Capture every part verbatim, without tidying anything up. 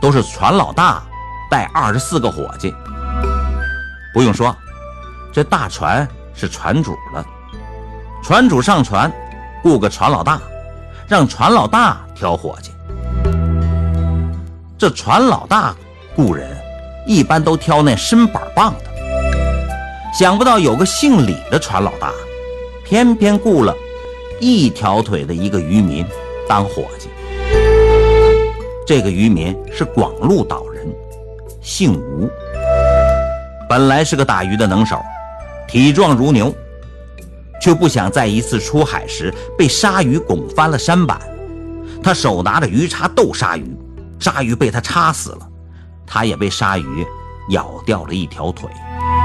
都是船老大带二十四个伙计。不用说，这大船是船主了。船主上船雇个船老大，让船老大挑伙计。这船老大雇人一般都挑那身板棒的，想不到有个姓李的船老大偏偏雇了一条腿的一个渔民当伙计。这个渔民是广鹿岛人，姓吴，本来是个打鱼的能手，体壮如牛，却不想在一次出海时被鲨鱼拱翻了舢板。他手拿着鱼叉斗鲨鱼，鲨鱼被他插死了，他也被鲨鱼咬掉了一条腿。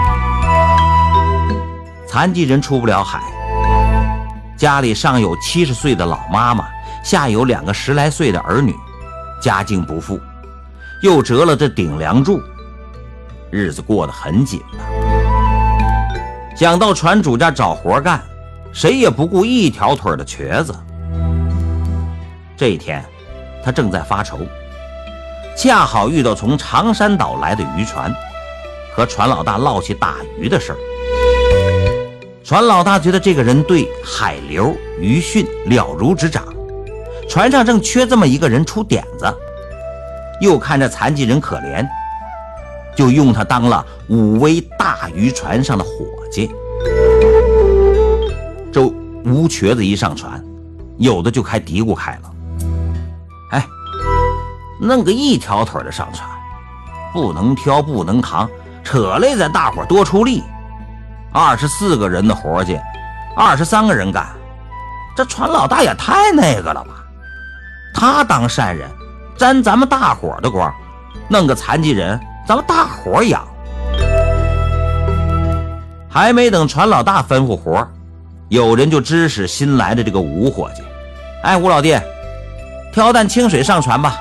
残疾人出不了海，家里上有七十岁的老妈妈，下有两个十来岁的儿女，家境不富，又折了这顶梁柱，日子过得很紧吧。想到船主家找活干，谁也不顾一条腿的瘸子。这一天他正在发愁，恰好遇到从长山岛来的渔船，和船老大唠起打鱼的事儿。船老大觉得这个人对海流鱼汛了如指掌，船上正缺这么一个人出点子，又看着残疾人可怜，就用他当了武威大渔船上的伙计。这吴瘸子一上船，有的就开嘀咕开了，哎，弄个一条腿的上船，不能挑不能扛，扯累在大伙多出力。二十四个人的活计，二十三个人干，这船老大也太那个了吧。他当善人，沾咱们大伙的光，弄个残疾人咱们大伙养。还没等船老大吩咐活，有人就指使新来的这个吴伙计，哎，吴老弟，挑担清水上船吧。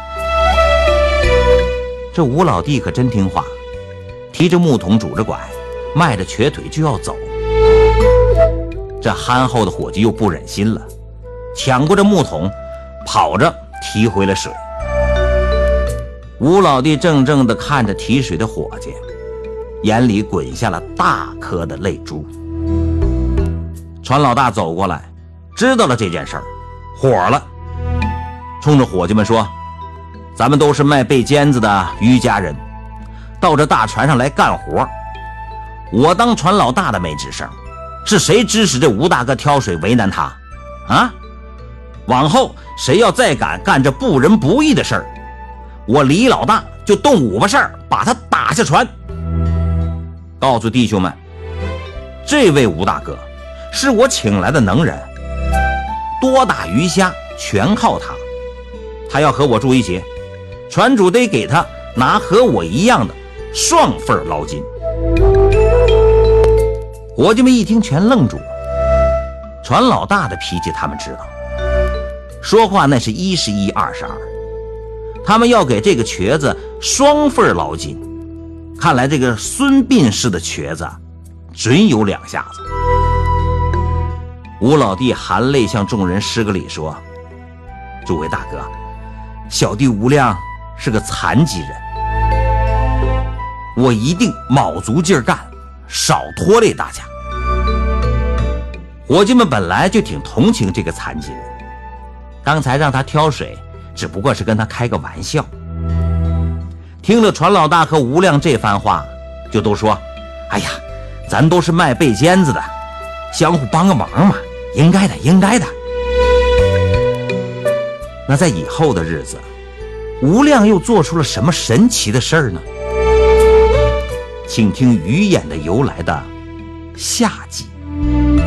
这吴老弟可真听话，提着木桶拄着拐，迈着瘸腿就要走。这憨厚的伙计又不忍心了，抢过这木桶，跑着提回了水。吴老弟怔怔地看着提水的伙计，眼里滚下了大颗的泪珠。船老大走过来，知道了这件事儿，火了，冲着伙计们说，咱们都是卖背尖子的渔家人，到这大船上来干活，我当船老大的没吱声，是谁指使这吴大哥挑水为难他啊？往后谁要再敢干这不仁不义的事儿，我李老大就动五把事儿把他打下船。告诉弟兄们，这位吴大哥是我请来的能人，多打鱼虾全靠他，他要和我住一起，船主得给他拿和我一样的双份劳金。伙计们一听全愣住了，船老大的脾气他们知道，说话那是一是一二是二，他们要给这个瘸子双份劳金，看来这个孙膑氏的瘸子准有两下子。吴老弟含泪向众人施个礼说，诸位大哥，小弟吴亮是个残疾人，我一定卯足劲儿干，少拖累大家。伙计们本来就挺同情这个残疾人，刚才让他挑水只不过是跟他开个玩笑。听了船老大和吴亮这番话，就都说，哎呀，咱都是卖背尖子的，相互帮个忙嘛，应该的应该的。那在以后的日子，吴亮又做出了什么神奇的事儿呢？请听鱼眼的由来的下集。